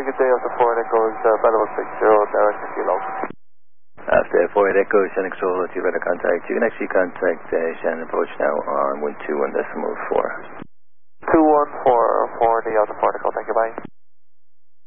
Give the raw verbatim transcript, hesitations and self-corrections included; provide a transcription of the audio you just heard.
good day after four Echoes, uh, Battle six zero, direction kilo. After four Echo, Shannon Solo, to better contact. You can actually contact uh, Shannon approach now on one two one decimal four. two one four for the Alpha four Echo, thank you, bye.